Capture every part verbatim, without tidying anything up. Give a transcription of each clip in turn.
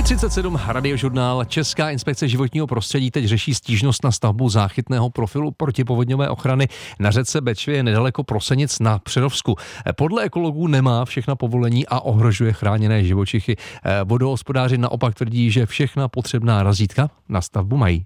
devět třicet sedm Radiožurnál. Česká inspekce životního prostředí teď řeší stížnost na stavbu záchytného profilu protipovodňové ochrany na řece Bečvě nedaleko Prosenic na Přerovsku. Podle ekologů nemá všechna povolení a ohrožuje chráněné živočichy. Vodohospodáři naopak tvrdí, že všechna potřebná razítka na stavbu mají.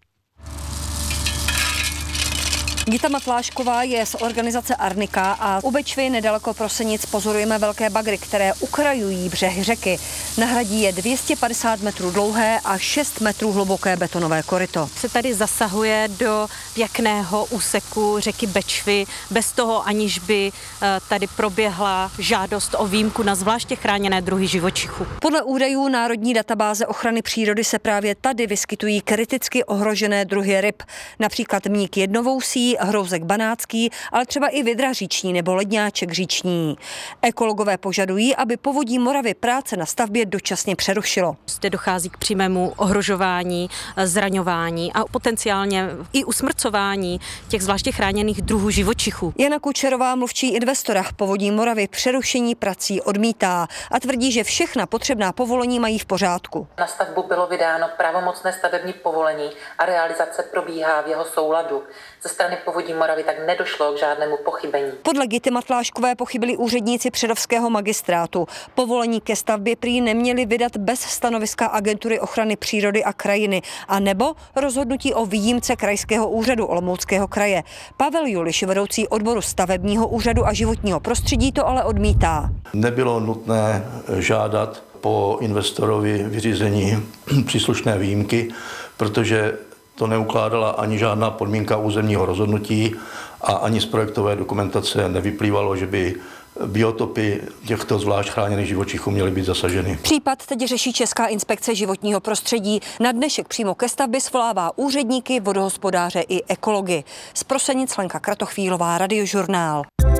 Gita Matlášková je z organizace Arnika a u Bečvy nedaleko Prosenic pozorujeme velké bagry, které ukrajují břeh řeky. Nahradí je dvě stě padesát metrů dlouhé a šest metrů hluboké betonové koryto. Se tady zasahuje do pěkného úseku řeky Bečvy bez toho, aniž by tady proběhla žádost o výjimku na zvláště chráněné druhy živočichů. Podle údajů Národní databáze ochrany přírody se právě tady vyskytují kriticky ohrožené druhy ryb, například mník jednovousý, hrouzek banácký, ale třeba i vydra říční nebo ledňáček říční. Ekologové požadují, aby Povodí Moravy práce na stavbě dočasně přerušilo. Zde dochází k přímému ohrožování, zraňování a potenciálně i usmrcování těch zvláště chráněných druhů živočichů. Jana Kučerová, mluvčí investora Povodí Moravy, přerušení prací odmítá a tvrdí, že všechna potřebná povolení mají v pořádku. Na stavbu bylo vydáno pravomocné stavební povolení a realizace probíhá v jeho souladu. Ze strany Povodí Moravy tak nedošlo k žádnému pochybení. Podle Gity Matláškové pochybili úředníci přerovského magistrátu. Povolení ke stavbě prý neměli vydat bez stanoviska Agentury ochrany přírody a krajiny a nebo rozhodnutí o výjimce Krajského úřadu Olomouckého kraje. Pavel Juliš, vedoucí odboru stavebního úřadu a životního prostředí, to ale odmítá. Nebylo nutné žádat po investorovi vyřízení příslušné výjimky, protože to neukládala ani žádná podmínka územního rozhodnutí a ani z projektové dokumentace nevyplývalo, že by biotopy těchto zvlášť chráněných živočichů měly být zasaženy. Případ teď řeší Česká inspekce životního prostředí. Na dnešek přímo ke stavbě svolává úředníky, vodohospodáře i ekology. Z Prosenic Lenka Kratochvílová, Radiožurnál.